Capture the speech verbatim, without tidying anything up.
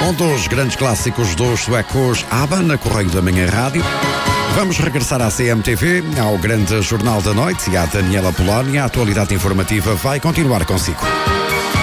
Um dos grandes clássicos dos suecos ABBA na Correio da Manhã Rádio. Vamos regressar à C M T V, ao grande Jornal da Noite e à Daniela Polónia. A atualidade informativa vai continuar consigo.